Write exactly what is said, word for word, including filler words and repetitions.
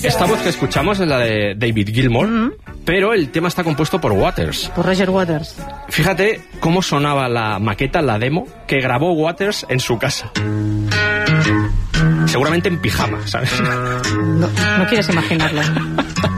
Esta voz que escuchamos es la de David Gilmour, uh-huh. pero el tema está compuesto por Waters. Por Roger Waters. Fíjate cómo sonaba la maqueta, la demo, que grabó Waters en su casa. Seguramente en pijama, ¿sabes? No, no quieres imaginarlo.